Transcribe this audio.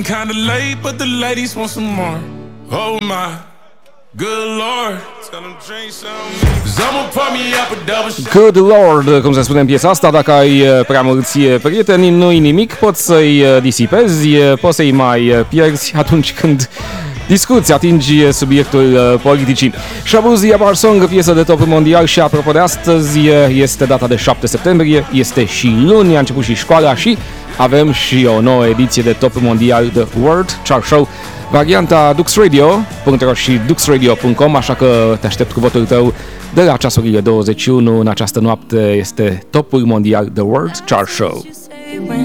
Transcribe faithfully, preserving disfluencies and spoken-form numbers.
Kinda late, but the ladies want some more. Oh my, good lord. Tell them drink some. Cause I'ma pour me up a double shot. Good Lord, cum se spune în piesa asta, dacă ai prea mulți prieteni, nu-i nimic, poți să-i disipezi, poți să-i mai pierzi atunci când discuți, atingi subiectul politicii. Shaboozey Yabar Song, piesă de top mondial și apropo de astăzi, este data de șapte septembrie, este și luni, a început și școala și avem și o nouă ediție de top mondial The World Chart Show, varianta dux radio punct ro și dux radio punct com, așa că te aștept cu votul tău de la ceasurile douăzeci și unu în această noapte. Este topul mondial The World Chart Show.